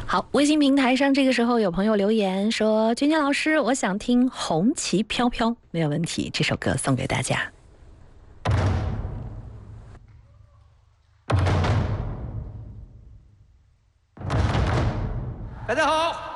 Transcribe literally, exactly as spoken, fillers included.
好，微信平台上这个时候有朋友留言说：“娟娟老师，我想听《红旗飘飘》，没有问题，这首歌送给大家。” 大家好。